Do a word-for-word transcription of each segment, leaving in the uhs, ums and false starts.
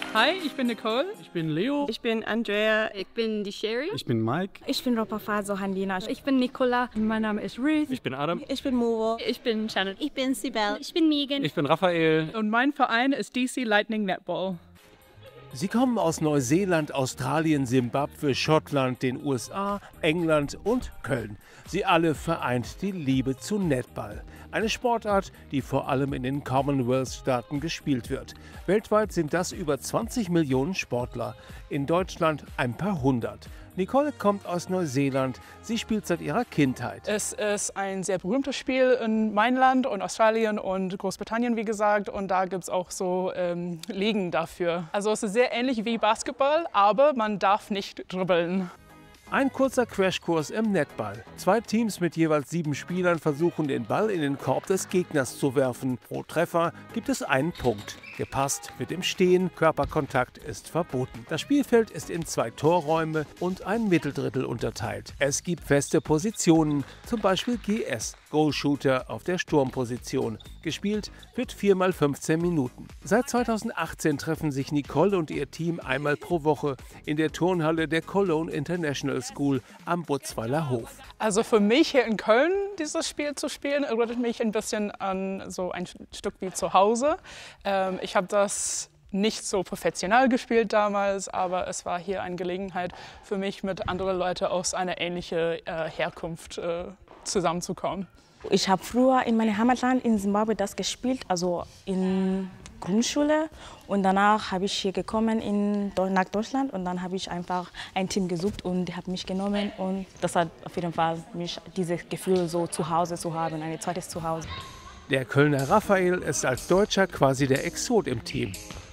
Hi, ich bin Nicole. Ich bin Leo. Ich bin Andrea. Ich bin die Sherry. Ich bin Mike. Ich bin Ropafaso Handina. Ich bin Nicola. Mein Name ist Ruth. Ich bin Adam. Ich bin Muro. Ich bin Shannon. Ich bin Sibel. Ich bin Megan. Ich bin Raphael. Und mein Verein ist D C Lightning Netball. Sie kommen aus Neuseeland, Australien, Simbabwe, Schottland, den U S A, England und Köln. Sie alle vereint die Liebe zu Netball. Eine Sportart, die vor allem in den Commonwealth-Staaten gespielt wird. Weltweit sind das über zwanzig Millionen Sportler. In Deutschland ein paar hundert. Nicole kommt aus Neuseeland. Sie spielt seit ihrer Kindheit. Es ist ein sehr berühmtes Spiel in meinem Land und Australien und Großbritannien, wie gesagt. Und da gibt es auch so ähm, Ligen dafür. Also es ist sehr ähnlich wie Basketball, aber man darf nicht dribbeln. Ein kurzer Crashkurs im Netball. Zwei Teams mit jeweils sieben Spielern versuchen, den Ball in den Korb des Gegners zu werfen. Pro Treffer gibt es einen Punkt. Gepasst mit dem Stehen, Körperkontakt ist verboten. Das Spielfeld ist in zwei Torräume und ein Mitteldrittel unterteilt. Es gibt feste Positionen, zum Beispiel G S, Goalshooter auf der Sturmposition. Gespielt wird vier mal fünfzehn Minuten. Seit zweitausendachtzehn treffen sich Nicole und ihr Team einmal pro Woche in der Turnhalle der Cologne International School am Butzweiler Hof. Also für mich hier in Köln dieses Spiel zu spielen, erinnert mich ein bisschen an so ein Stück wie zu Hause. Ähm, ich habe das nicht so professionell gespielt damals, aber es war hier eine Gelegenheit für mich, mit anderen Leuten aus einer ähnlichen äh, Herkunft äh, zusammenzukommen. Ich habe früher in meinem Heimatland in Simbabwe das gespielt, also in Grundschule. Und danach habe ich hier gekommen in, nach Deutschland und dann habe ich einfach ein Team gesucht und die haben mich genommen. Und das hat auf jeden Fall mich dieses Gefühl, so zu Hause zu haben, ein zweites Zuhause. Der Kölner Raphael ist als Deutscher quasi der Exot im Team.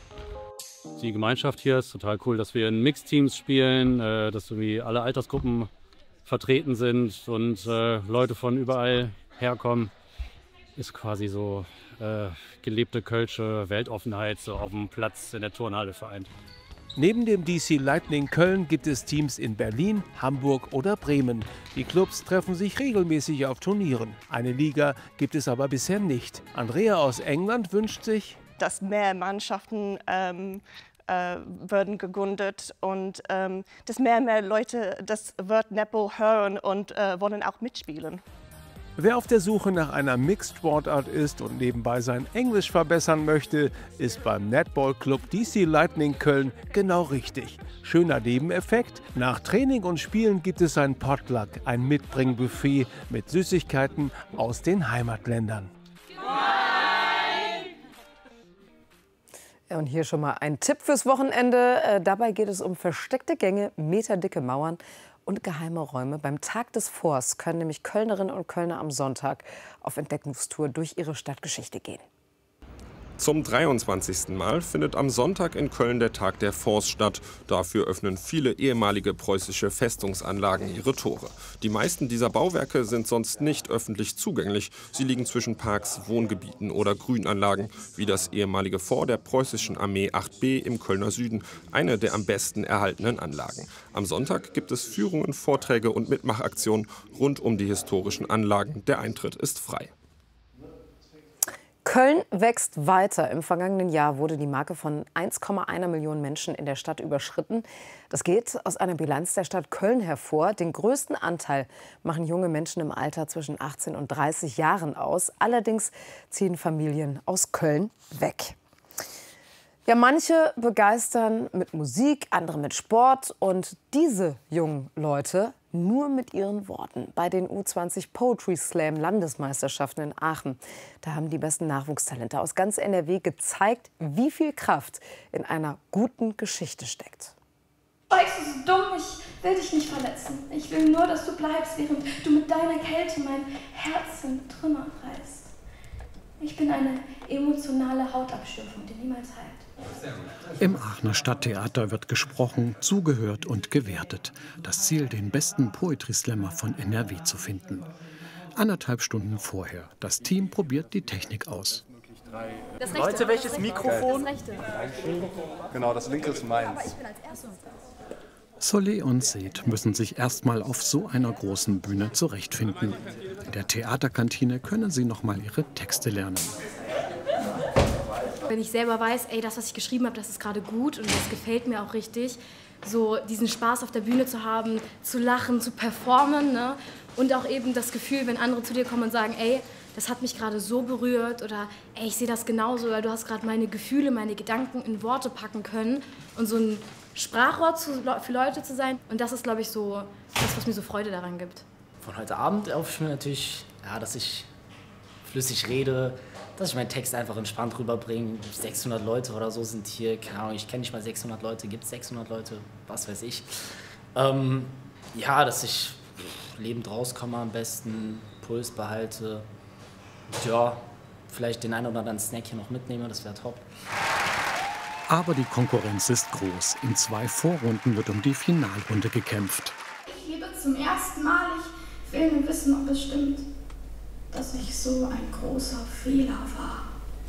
Die Gemeinschaft hier ist total cool, dass wir in Mixteams spielen, äh, dass irgendwie alle Altersgruppen vertreten sind und äh, Leute von überall herkommen. Ist quasi so äh, gelebte kölsche Weltoffenheit so auf dem Platz in der Turnhalle vereint. Neben dem D C Lightning Köln gibt es Teams in Berlin, Hamburg oder Bremen. Die Clubs treffen sich regelmäßig auf Turnieren. Eine Liga gibt es aber bisher nicht. Andrea aus England wünscht sich, dass mehr Mannschaften ähm, äh, werden gegründet und ähm, dass mehr und mehr Leute das Wort Netball hören und äh, wollen auch mitspielen. wer auf der Suche nach einer Mixed-Sportart ist und nebenbei sein Englisch verbessern möchte, ist beim Netball-Club D C Lightning Köln genau richtig. Schöner Nebeneffekt: Nach Training und Spielen gibt es ein Potluck, ein Mitbringbuffet mit Süßigkeiten aus den Heimatländern. Ja, und hier schon mal ein Tipp fürs Wochenende. Äh, dabei geht es um versteckte Gänge, meterdicke Mauern und geheime Räume. Beim Tag des Forsts können nämlich Kölnerinnen und Kölner am Sonntag auf Entdeckungstour durch ihre Stadtgeschichte gehen. Zum dreiundzwanzigsten Mal findet am Sonntag in Köln der Tag der Forst statt. Dafür öffnen viele ehemalige preußische Festungsanlagen ihre Tore. Die meisten dieser Bauwerke sind sonst nicht öffentlich zugänglich. Sie liegen zwischen Parks, Wohngebieten oder Grünanlagen, wie das ehemalige Fort der preußischen Armee acht B im Kölner Süden, eine der am besten erhaltenen Anlagen. Am Sonntag gibt es Führungen, Vorträge und Mitmachaktionen rund um die historischen Anlagen. Der Eintritt ist frei. Köln wächst weiter. Im vergangenen Jahr wurde die Marke von eins Komma eins Millionen Menschen in der Stadt überschritten. Das geht aus einer Bilanz der Stadt Köln hervor. Den größten Anteil machen junge Menschen im Alter zwischen achtzehn und dreißig Jahren aus. Allerdings ziehen Familien aus Köln weg. Ja, manche begeistern mit Musik, andere mit Sport und diese jungen Leute nur mit ihren Worten. Bei den U zwanzig Poetry Slam Landesmeisterschaften in Aachen, da haben die besten Nachwuchstalente aus ganz N R W gezeigt, wie viel Kraft in einer guten Geschichte steckt. Spikes, du bist dumm, ich will dich nicht verletzen. Ich will nur, dass du bleibst, während du mit deiner Kälte mein Herz in Trümmer reißt. Ich bin eine emotionale Hautabschürfung, die niemals heilt. Im Aachener Stadttheater wird gesprochen, zugehört und gewertet. Das Ziel, den besten Poetry Slammer von N R W zu finden. Anderthalb Stunden vorher. Das Team probiert die Technik aus. Das rechte. Leute, welches das Mikrofon? Das rechte. Genau, das linke ist meins. Soleil und Seth müssen sich erstmal auf so einer großen Bühne zurechtfinden. In der Theaterkantine können sie noch mal ihre Texte lernen. Wenn ich selber weiß, ey, das, was ich geschrieben habe, das ist gerade gut und das gefällt mir auch richtig, so diesen Spaß auf der Bühne zu haben, zu lachen, zu performen, ne? Und auch eben das Gefühl, wenn andere zu dir kommen und sagen, ey, das hat mich gerade so berührt oder ey, ich sehe das genauso, weil du hast gerade meine Gefühle, meine Gedanken in Worte packen können und so ein Sprachrohr zu, für Leute zu sein. Und das ist, glaube ich, so das, was mir so Freude daran gibt. Von heute Abend erhoffe ich mir natürlich, ja, dass ich flüssig rede, dass ich meinen Text einfach entspannt rüberbringe. sechshundert Leute oder so sind hier, keine Ahnung, ich kenne nicht mal sechshundert Leute, gibt es sechshundert Leute, was weiß ich. Ähm, ja, dass ich lebend rauskomme am besten, Puls behalte. Ja, vielleicht den einen oder anderen Snack hier noch mitnehme, das wäre top. Aber die Konkurrenz ist groß. In zwei Vorrunden wird um die Finalrunde gekämpft. Ich lebe zum ersten Mal. Ich will nur wissen, ob es stimmt, dass ich so ein großer Fehler war.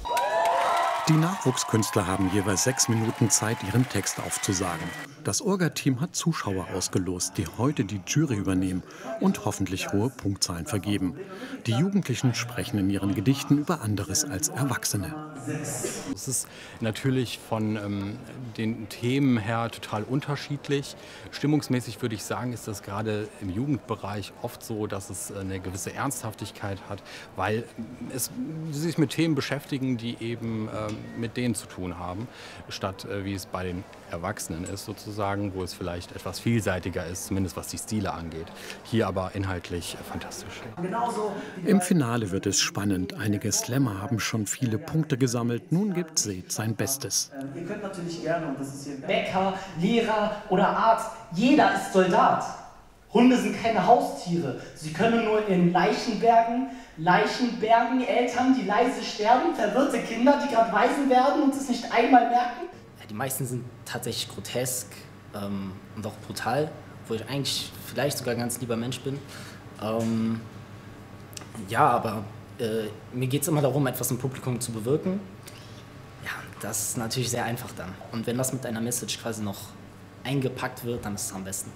Die Nachwuchskünstler haben jeweils sechs Minuten Zeit, ihren Text aufzusagen. Das Orga-Team hat Zuschauer ausgelost, die heute die Jury übernehmen und hoffentlich hohe Punktzahlen vergeben. Die Jugendlichen sprechen in ihren Gedichten über anderes als Erwachsene. Es ist natürlich von ähm, den Themen her total unterschiedlich. Stimmungsmäßig würde ich sagen, ist das gerade im Jugendbereich oft so, dass es eine gewisse Ernsthaftigkeit hat, weil es sie sich mit Themen beschäftigen, die eben ähm, mit denen zu tun haben, statt äh, wie es bei den Erwachsenen ist sozusagen, wo es vielleicht etwas vielseitiger ist, zumindest was die Stile angeht. Hier aber inhaltlich äh, fantastisch. Im Finale wird es spannend. Einige Slammer haben schon viele Punkte gesammelt. Nun gibt Seth sein Bestes. Ihr könnt natürlich gerne, und das ist hier Bäcker, Lehrer oder Arzt, jeder ist Soldat. Hunde sind keine Haustiere. Sie können nur in Leichen bergen, Leichen bergen, Eltern, die leise sterben, verwirrte Kinder, die gerade Waisen werden und es nicht einmal merken. Die meisten sind tatsächlich grotesk ähm, und auch brutal, wo ich eigentlich vielleicht sogar ein ganz lieber Mensch bin. Ähm, ja, aber äh, mir geht es immer darum, etwas im Publikum zu bewirken. Ja, das ist natürlich sehr einfach dann. Und wenn das mit einer Message quasi noch eingepackt wird, dann ist es am besten.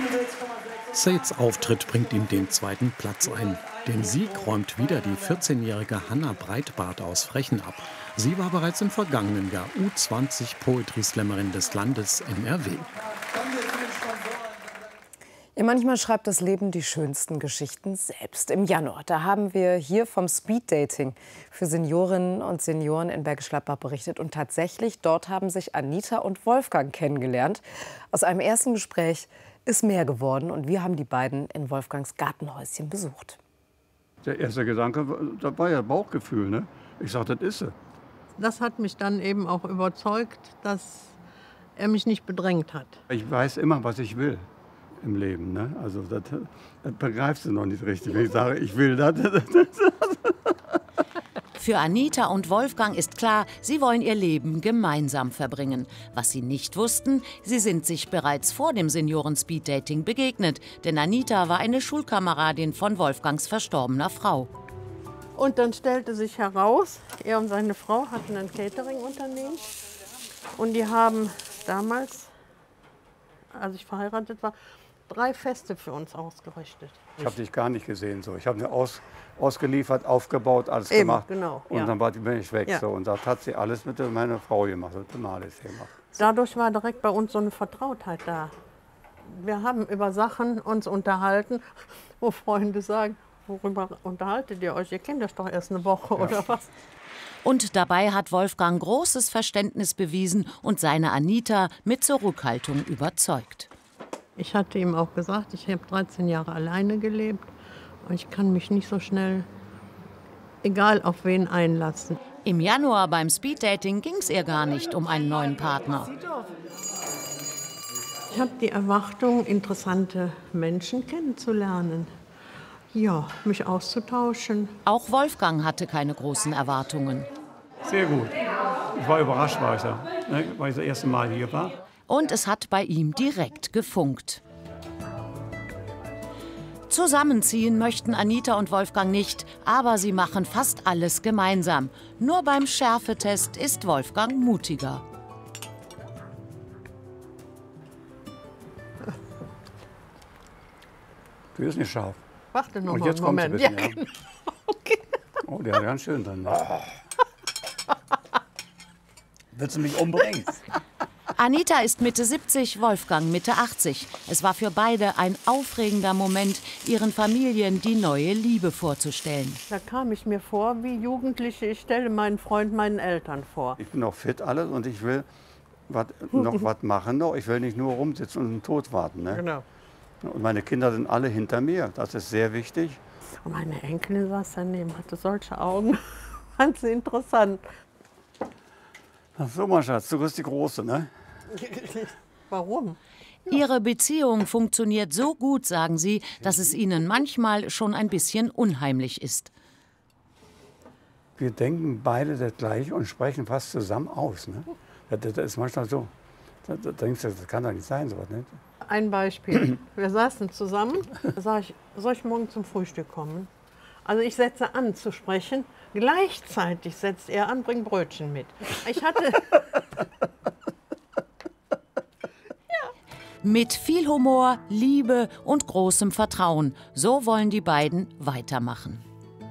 Seths Auftritt bringt ihm den zweiten Platz ein. Den Sieg räumt wieder die vierzehnjährige Hanna Breitbart aus Frechen ab. Sie war bereits im vergangenen Jahr U zwanzig Poetry Slammerin des Landes N R W. Ja, manchmal schreibt das Leben die schönsten Geschichten selbst. Im Januar, da haben wir hier vom Speeddating für Seniorinnen und Senioren in Bergisch Gladbach berichtet. Und tatsächlich, dort haben sich Anita und Wolfgang kennengelernt. Aus einem ersten Gespräch ist mehr geworden und wir haben die beiden in Wolfgangs Gartenhäuschen besucht. Der erste Gedanke, das war ja Bauchgefühl, ne? Ich sag, das ist sie. Das hat mich dann eben auch überzeugt, dass er mich nicht bedrängt hat. Ich weiß immer, was ich will im Leben, ne? Also das, das begreifst du noch nicht richtig, wenn ich sage, ich will das. Für Anita und Wolfgang ist klar, sie wollen ihr Leben gemeinsam verbringen. Was sie nicht wussten, sie sind sich bereits vor dem Senioren-Speeddating begegnet. Denn Anita war eine Schulkameradin von Wolfgangs verstorbener Frau. Und dann stellte sich heraus, er und seine Frau hatten ein Catering-Unternehmen. Und die haben damals, als ich verheiratet war, drei Feste für uns ausgerichtet. Ich habe dich gar nicht gesehen. So. Ich habe mir aus, ausgeliefert, aufgebaut, alles Eben, gemacht. Genau, und ja. dann war, bin ich weg. Ja. So. Und das hat sie alles mit meiner Frau gemacht, mit dem Alice gemacht. Dadurch war direkt bei uns so eine Vertrautheit da. Wir haben über Sachen uns unterhalten, wo Freunde sagen, worüber unterhaltet ihr euch? Ihr kennt das doch erst eine Woche ja. oder was? Und dabei hat Wolfgang großes Verständnis bewiesen und seine Anita mit Zurückhaltung überzeugt. Ich hatte ihm auch gesagt, ich habe dreizehn Jahre alleine gelebt und ich kann mich nicht so schnell, egal auf wen, einlassen. Im Januar beim Speeddating ging es ihr gar nicht um einen neuen Partner. Ich habe die Erwartung, interessante Menschen kennenzulernen. Ja, mich auszutauschen. Auch Wolfgang hatte keine großen Erwartungen. Sehr gut. Ich war überrascht, war ich da, ne, weil ich das erste Mal hier war. Und es hat bei ihm direkt gefunkt. Zusammenziehen möchten Anita und Wolfgang nicht, aber sie machen fast alles gemeinsam. Nur beim Schärfetest ist Wolfgang mutiger. Du bist nicht scharf. Warte noch und mal jetzt einen Moment. Bisschen, Ja, ja. genau. Okay. Oh, der ist ganz schön dann. Ne? Willst du mich umbringen? Anita ist Mitte siebzig, Wolfgang Mitte achtzig. Es war für beide ein aufregender Moment, ihren Familien die neue Liebe vorzustellen. Da kam ich mir vor wie Jugendliche, ich stelle meinen Freund meinen Eltern vor. Ich bin noch fit alles und ich will wat, noch was machen. Noch. Ich will nicht nur rumsitzen und den Tod warten. Ne? Genau. Und meine Kinder sind alle hinter mir. Das ist sehr wichtig. Und meine Enkelin saß daneben, hatte solche Augen. Fand sie interessant. Ach so, mein Schatz, du bist die Große, ne? Warum? Ihre Beziehung funktioniert so gut, sagen sie, dass es ihnen manchmal schon ein bisschen unheimlich ist. Wir denken beide das Gleiche und sprechen fast zusammen aus. Ne? Das, das ist manchmal so. Da, da denkst du, das kann doch nicht sein, sowas, ne? Ein Beispiel. Wir saßen zusammen, da sag ich, soll ich morgen zum Frühstück kommen? Also ich setze an zu sprechen, gleichzeitig setzt er an, bringt Brötchen mit. Ich hatte... Mit viel Humor, Liebe und großem Vertrauen. So wollen die beiden weitermachen.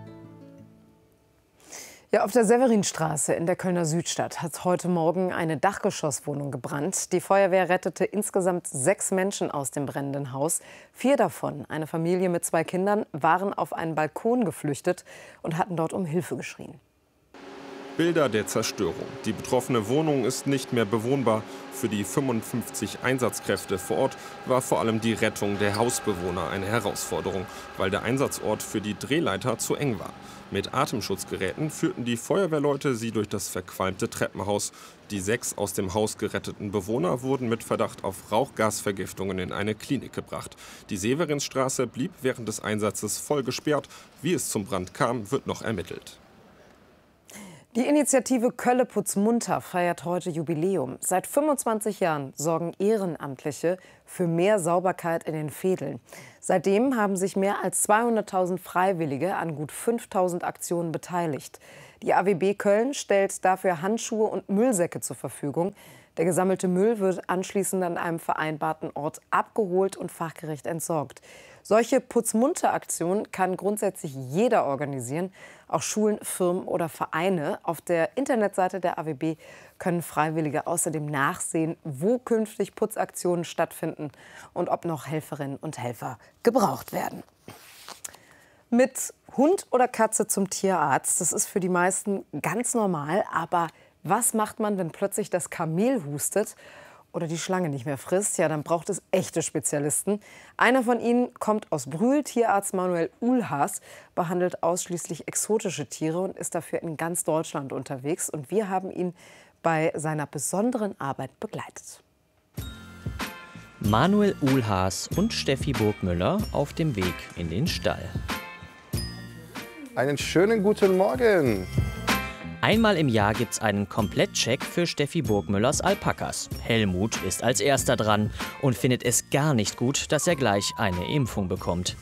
Ja, auf der Severinstraße in der Kölner Südstadt hat heute Morgen eine Dachgeschosswohnung gebrannt. Die Feuerwehr rettete insgesamt sechs Menschen aus dem brennenden Haus. Vier davon, eine Familie mit zwei Kindern, waren auf einen Balkon geflüchtet und hatten dort um Hilfe geschrien. Bilder der Zerstörung. Die betroffene Wohnung ist nicht mehr bewohnbar. Für die fünfundfünfzig Einsatzkräfte vor Ort war vor allem die Rettung der Hausbewohner eine Herausforderung, weil der Einsatzort für die Drehleiter zu eng war. Mit Atemschutzgeräten führten die Feuerwehrleute sie durch das verqualmte Treppenhaus. Die sechs aus dem Haus geretteten Bewohner wurden mit Verdacht auf Rauchgasvergiftungen in eine Klinik gebracht. Die Severinstraße blieb während des Einsatzes voll gesperrt. Wie es zum Brand kam, wird noch ermittelt. Die Initiative Kölle putz munter feiert heute Jubiläum. Seit fünfundzwanzig Jahren sorgen Ehrenamtliche für mehr Sauberkeit in den Vedeln. Seitdem haben sich mehr als zweihunderttausend Freiwillige an gut fünftausend Aktionen beteiligt. Die A W B Köln stellt dafür Handschuhe und Müllsäcke zur Verfügung. Der gesammelte Müll wird anschließend an einem vereinbarten Ort abgeholt und fachgerecht entsorgt. Solche Putzmunter-Aktionen kann grundsätzlich jeder organisieren, auch Schulen, Firmen oder Vereine. Auf der Internetseite der A W B können Freiwillige außerdem nachsehen, wo künftig Putzaktionen stattfinden und ob noch Helferinnen und Helfer gebraucht werden. Mit Hund oder Katze zum Tierarzt, das ist für die meisten ganz normal. Aber was macht man, wenn plötzlich das Kamel hustet oder die Schlange nicht mehr frisst? Ja, dann braucht es echte Spezialisten. Einer von ihnen kommt aus Brühl. Tierarzt Manuel Uhlhaas behandelt ausschließlich exotische Tiere und ist dafür in ganz Deutschland unterwegs. Und wir haben ihn bei seiner besonderen Arbeit begleitet. Manuel Uhlhaas und Steffi Burgmüller auf dem Weg in den Stall. Einen schönen guten Morgen. Einmal im Jahr gibt's einen Komplettcheck für Steffi Burgmüllers Alpakas. Helmut ist als erster dran und findet es gar nicht gut, dass er gleich eine Impfung bekommt.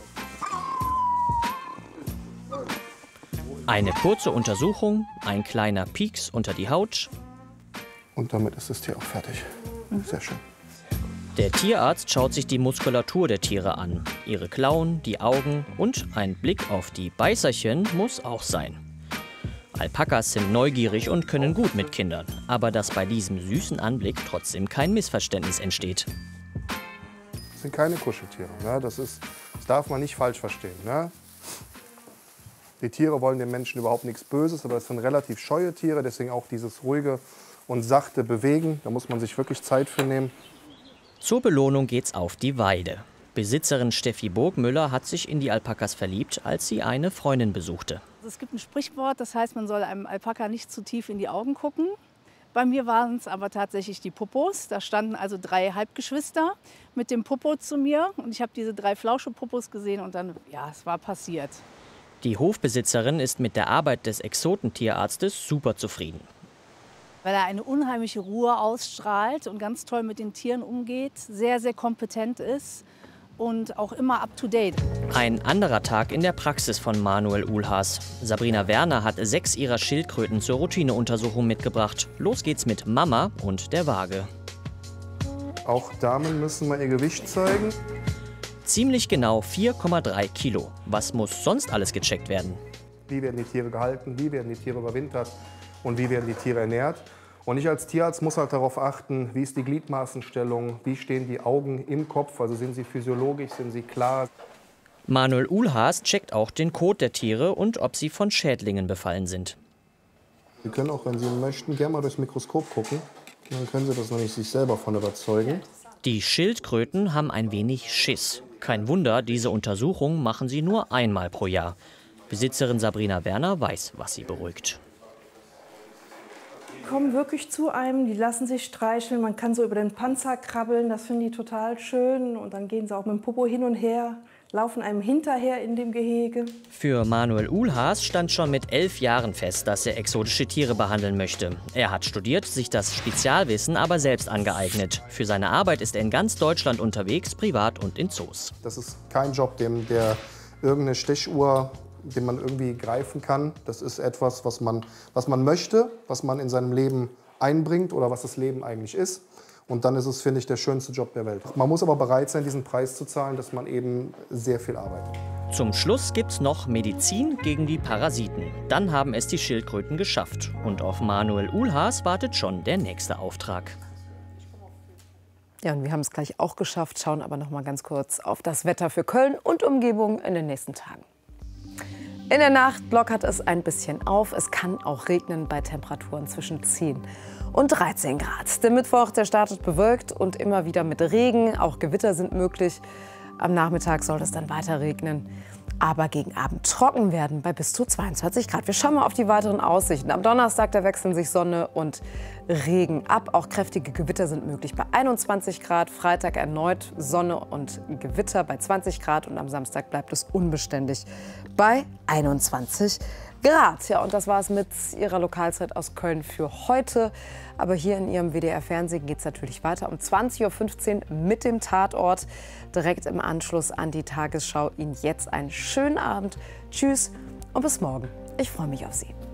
Eine kurze Untersuchung, ein kleiner Pieks unter die Haut. Und damit ist das Tier auch fertig. Sehr schön. Der Tierarzt schaut sich die Muskulatur der Tiere an. Ihre Klauen, die Augen und ein Blick auf die Beißerchen muss auch sein. Alpakas sind neugierig und können gut mit Kindern. Aber dass bei diesem süßen Anblick trotzdem kein Missverständnis entsteht. Das sind keine Kuscheltiere. Ne? Das, ist, das darf man nicht falsch verstehen. Ne? Die Tiere wollen den Menschen überhaupt nichts Böses, aber es sind relativ scheue Tiere. Deswegen auch dieses ruhige und sachte Bewegen. Da muss man sich wirklich Zeit für nehmen. Zur Belohnung geht's auf die Weide. Besitzerin Steffi Burgmüller hat sich in die Alpakas verliebt, als sie eine Freundin besuchte. Es gibt ein Sprichwort, das heißt, man soll einem Alpaka nicht zu tief in die Augen gucken. Bei mir waren es aber tatsächlich die Popos. Da standen also drei Halbgeschwister mit dem Popo zu mir. Und ich habe diese drei Flauschepopos gesehen und dann, ja, es war passiert. Die Hofbesitzerin ist mit der Arbeit des Exotentierarztes super zufrieden. Weil er eine unheimliche Ruhe ausstrahlt und ganz toll mit den Tieren umgeht, sehr, sehr kompetent ist und auch immer up-to-date. Ein anderer Tag in der Praxis von Manuel Uhlhaas. Sabrina Werner hat sechs ihrer Schildkröten zur Routineuntersuchung mitgebracht. Los geht's mit Mama und der Waage. Auch Damen müssen mal ihr Gewicht zeigen. Ziemlich genau vier Komma drei Kilo. Was muss sonst alles gecheckt werden? Wie werden die Tiere gehalten, wie werden die Tiere überwintert und wie werden die Tiere ernährt. Und ich als Tierarzt muss halt darauf achten, wie ist die Gliedmaßenstellung, wie stehen die Augen im Kopf, also sind sie physiologisch, sind sie klar. Manuel Uhlhaas checkt auch den Kot der Tiere und ob sie von Schädlingen befallen sind. Sie können auch, wenn Sie möchten, gerne mal durchs Mikroskop gucken. Dann können Sie das nämlich sich selber von überzeugen. Die Schildkröten haben ein wenig Schiss. Kein Wunder, diese Untersuchung machen sie nur einmal pro Jahr. Besitzerin Sabrina Werner weiß, was sie beruhigt. Die kommen wirklich zu einem, die lassen sich streicheln, man kann so über den Panzer krabbeln, das finden die total schön. Und dann gehen sie auch mit dem Popo hin und her, laufen einem hinterher in dem Gehege. Für Manuel Uhlhaas stand schon mit elf Jahren fest, dass er exotische Tiere behandeln möchte. Er hat studiert, sich das Spezialwissen aber selbst angeeignet. Für seine Arbeit ist er in ganz Deutschland unterwegs, privat und in Zoos. Das ist kein Job, dem, der irgendeine Stechuhr, den man irgendwie greifen kann. Das ist etwas, was man, was man möchte, was man in seinem Leben einbringt oder was das Leben eigentlich ist. Und dann ist es, finde ich, der schönste Job der Welt. Man muss aber bereit sein, diesen Preis zu zahlen, dass man eben sehr viel arbeitet. Zum Schluss gibt's noch Medizin gegen die Parasiten. Dann haben es die Schildkröten geschafft. Und auf Manuel Uhlhaas wartet schon der nächste Auftrag. Ja, und wir haben es gleich auch geschafft, schauen aber noch mal ganz kurz auf das Wetter für Köln und Umgebung in den nächsten Tagen. In der Nacht lockert es ein bisschen auf. Es kann auch regnen bei Temperaturen zwischen zehn und dreizehn Grad. Der Mittwoch, der startet bewölkt und immer wieder mit Regen. Auch Gewitter sind möglich. Am Nachmittag soll es dann weiter regnen. Aber gegen Abend trocken werden bei bis zu zweiundzwanzig Grad. Wir schauen mal auf die weiteren Aussichten. Am Donnerstag, da wechseln sich Sonne und Regen ab. Auch kräftige Gewitter sind möglich bei einundzwanzig Grad. Freitag erneut Sonne und Gewitter bei zwanzig Grad. Und am Samstag bleibt es unbeständig bei einundzwanzig Grad. Ja, und das war es mit Ihrer Lokalzeit aus Köln für heute. Aber hier in Ihrem W D R-Fernsehen geht es natürlich weiter um zwanzig Uhr fünfzehn mit dem Tatort. Direkt im Anschluss an die Tagesschau. Ihnen jetzt einen schönen Abend. Tschüss und bis morgen. Ich freue mich auf Sie.